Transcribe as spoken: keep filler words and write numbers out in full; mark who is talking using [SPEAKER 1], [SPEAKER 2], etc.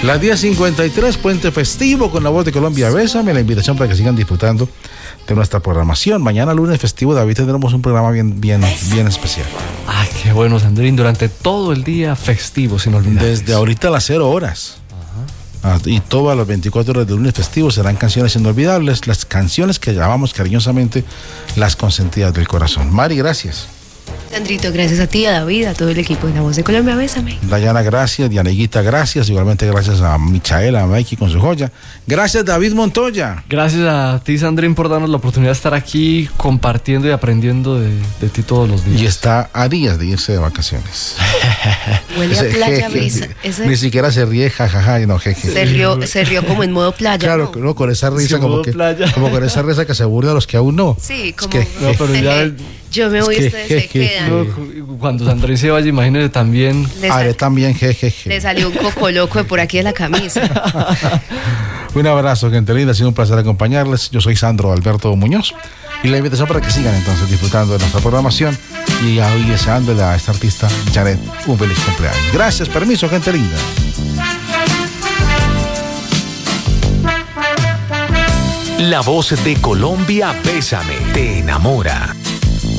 [SPEAKER 1] Las diez cincuenta y tres, puente festivo con La Voz de Colombia. Bésame, la invitación para que sigan disfrutando de nuestra programación. Mañana lunes festivo, David, tendremos un programa bien, bien, bien especial.
[SPEAKER 2] Ay, qué bueno, Sandrín, durante todo el día festivo, sin olvidar.
[SPEAKER 1] Desde ahorita a las cero horas. Ajá. Y todas las veinticuatro horas de lunes festivo serán canciones inolvidables, las canciones que llamamos cariñosamente las consentidas del corazón. Mari, gracias.
[SPEAKER 3] Sandrito, gracias a ti, a David, a todo el equipo de La Voz de Colombia. Bésame.
[SPEAKER 1] Dayana, gracias. Dianeguita, gracias. Igualmente gracias a Michaela, a Mikey con su joya. Gracias, David Montoya.
[SPEAKER 2] Gracias a ti, Sandrín, por darnos la oportunidad de estar aquí compartiendo y aprendiendo de, de ti todos los días.
[SPEAKER 1] Y está a días de irse de vacaciones.
[SPEAKER 3] Huele a
[SPEAKER 1] Ese
[SPEAKER 3] playa,
[SPEAKER 1] jeje,
[SPEAKER 3] brisa. Ese
[SPEAKER 1] Ni siquiera se ríe, jajaja, no, jeje.
[SPEAKER 3] se rió, se rió como en modo playa.
[SPEAKER 1] Claro,
[SPEAKER 3] ¿no?
[SPEAKER 1] no, con esa risa
[SPEAKER 2] Sí,
[SPEAKER 1] como
[SPEAKER 2] modo
[SPEAKER 1] que,
[SPEAKER 2] playa.
[SPEAKER 1] como con esa risa que se burla a los que aún no.
[SPEAKER 3] Sí, como.
[SPEAKER 1] que-
[SPEAKER 2] No, pero ya...
[SPEAKER 3] Yo me voy,
[SPEAKER 1] Es que-
[SPEAKER 3] ustedes se
[SPEAKER 1] que-
[SPEAKER 3] quedan.
[SPEAKER 2] no, cuando Sandrín se vaya, imagínese también...
[SPEAKER 3] Le,
[SPEAKER 1] Haré
[SPEAKER 3] sal-
[SPEAKER 1] también, jejeje.
[SPEAKER 3] le salió un coco loco de por aquí de la camisa.
[SPEAKER 1] Un abrazo, gente linda. Ha sido un placer acompañarles. Yo soy Sandro Alberto Muñoz. Y la invitación para que sigan entonces disfrutando de nuestra programación y hoy deseándole a esta artista, Janet, un feliz cumpleaños. Gracias, permiso, gente linda.
[SPEAKER 4] La Voz de Colombia, Bésame, te enamora.